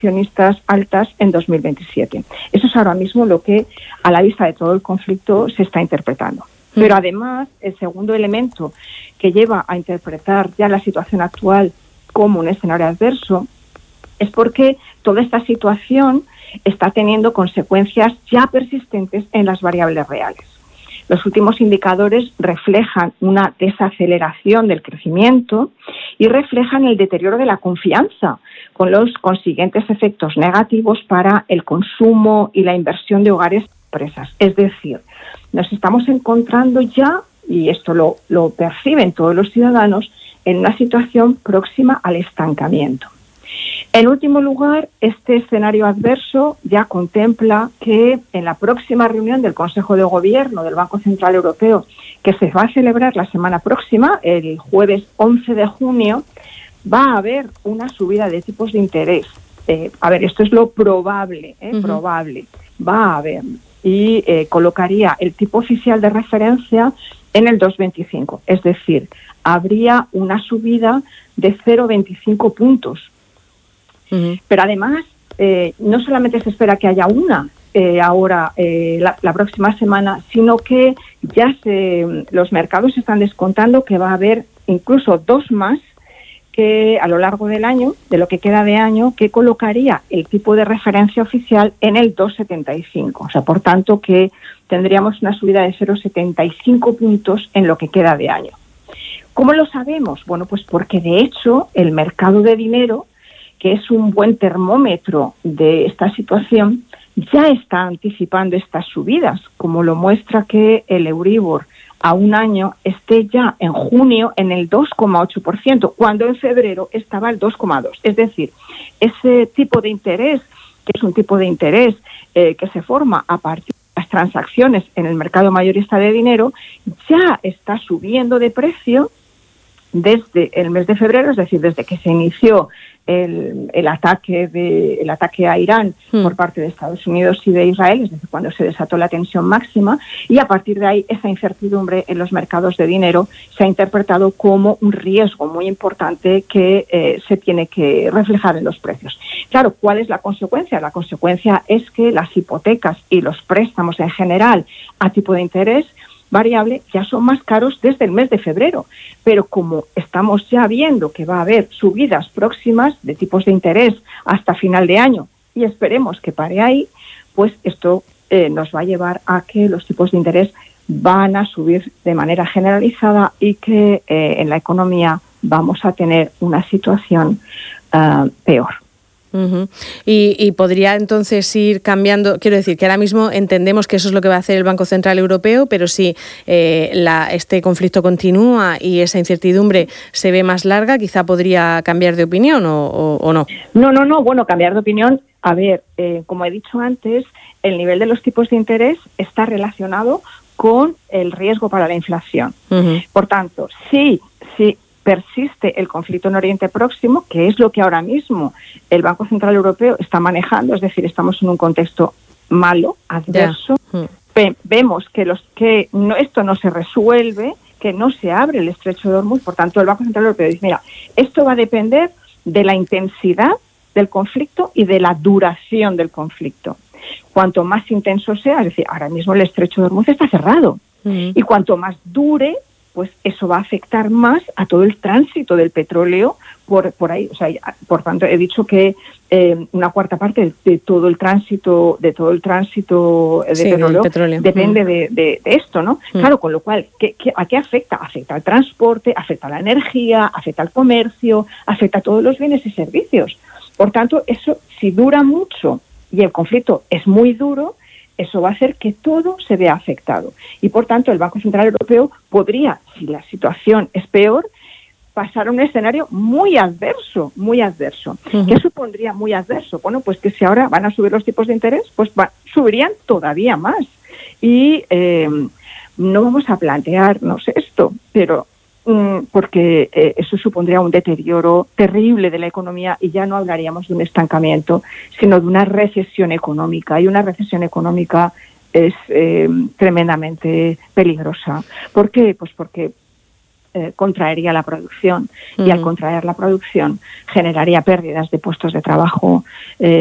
inflacionistas altas en 2027. Eso es ahora mismo lo que, a la vista de todo el conflicto, se está interpretando. Pero además, el segundo elemento que lleva a interpretar ya la situación actual como un escenario adverso es porque toda esta situación está teniendo consecuencias ya persistentes en las variables reales. Los últimos indicadores reflejan una desaceleración del crecimiento y reflejan el deterioro de la confianza, con los consiguientes efectos negativos para el consumo y la inversión de hogares y empresas. Es decir, nos estamos encontrando ya, y esto lo perciben todos los ciudadanos, en una situación próxima al estancamiento. En último lugar, este escenario adverso ya contempla que en la próxima reunión del Consejo de Gobierno del Banco Central Europeo, que se va a celebrar la semana próxima, el jueves 11 de junio, va a haber una subida de tipos de interés. Esto es lo probable, probable. Va a haber. Y colocaría el tipo oficial de referencia en el 2,25. Es decir, habría una subida de 0,25 puntos. Pero además, no solamente se espera que haya una la próxima semana, sino que ya los mercados están descontando que va a haber incluso 2 más que a lo largo del año, de lo que queda de año, que colocaría el tipo de referencia oficial en el 2,75. O sea, por tanto, que tendríamos una subida de 0,75 puntos en lo que queda de año. ¿Cómo lo sabemos? Bueno, pues porque de hecho el mercado de dinero, que es un buen termómetro de esta situación, ya está anticipando estas subidas, como lo muestra que el Euribor a un año esté ya en junio en el 2,8%, cuando en febrero estaba el 2,2%. Es decir, ese tipo de interés, que es un tipo de interés que se forma a partir de las transacciones en el mercado mayorista de dinero, ya está subiendo de precio desde el mes de febrero, es decir, desde que se inició el ataque a Irán por parte de Estados Unidos y de Israel, es decir, cuando se desató la tensión máxima, y a partir de ahí esa incertidumbre en los mercados de dinero se ha interpretado como un riesgo muy importante que se tiene que reflejar en los precios. Claro, ¿cuál es la consecuencia? La consecuencia es que las hipotecas y los préstamos en general a tipo de interés variable ya son más caros desde el mes de febrero, pero como estamos ya viendo que va a haber subidas próximas de tipos de interés hasta final de año y esperemos que pare ahí, pues esto nos va a llevar a que los tipos de interés van a subir de manera generalizada y que en la economía vamos a tener una situación peor. Y podría entonces ir cambiando, quiero decir que ahora mismo entendemos que eso es lo que va a hacer el Banco Central Europeo, pero si este conflicto continúa y esa incertidumbre se ve más larga, quizá podría cambiar de opinión o no. No, bueno, cambiar de opinión, a ver, como he dicho antes, el nivel de los tipos de interés está relacionado con el riesgo para la inflación. Por tanto, sí, persiste el conflicto en Oriente Próximo, que es lo que ahora mismo el Banco Central Europeo está manejando, es decir, estamos en un contexto malo, adverso. Vemos que esto no se resuelve, que no se abre el estrecho de Hormuz, por tanto el Banco Central Europeo dice, mira, esto va a depender de la intensidad del conflicto y de la duración del conflicto. Cuanto más intenso sea, es decir, ahora mismo el estrecho de Hormuz está cerrado, y cuanto más dure, pues eso va a afectar más a todo el tránsito del petróleo por ahí. O sea, por tanto, he dicho que una cuarta parte de todo el tránsito de petróleo depende de esto, ¿no? Claro, con lo cual, ¿a qué afecta? Afecta al transporte, afecta a la energía, afecta al comercio, afecta a todos los bienes y servicios. Por tanto, eso, si dura mucho y el conflicto es muy duro, eso va a hacer que todo se vea afectado. Y, por tanto, el Banco Central Europeo podría, si la situación es peor, pasar a un escenario muy adverso. ¿Qué supondría muy adverso? Bueno, pues que si ahora van a subir los tipos de interés, pues subirían todavía más. Y no vamos a plantearnos esto, pero porque eso supondría un deterioro terrible de la economía y ya no hablaríamos de un estancamiento, sino de una recesión económica. Y una recesión económica es tremendamente peligrosa. ¿Por qué? Pues porque contraería la producción y al contraer la producción generaría pérdidas de puestos de trabajo